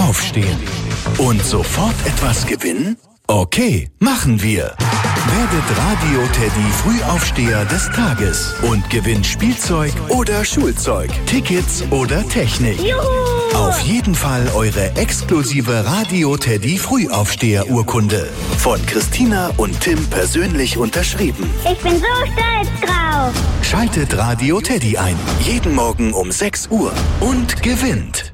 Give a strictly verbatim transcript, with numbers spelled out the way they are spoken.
Aufstehen. Und sofort etwas gewinnen? Okay, machen wir. Werdet Radio Teddy Frühaufsteher des Tages und gewinnt Spielzeug oder Schulzeug, Tickets oder Technik. Juhu! Auf jeden Fall eure exklusive Radio Teddy Frühaufsteher-Urkunde. Von Christina und Tim persönlich unterschrieben. Ich bin so stolz drauf. Schaltet Radio Teddy ein. Jeden Morgen um sechs Uhr. Und gewinnt.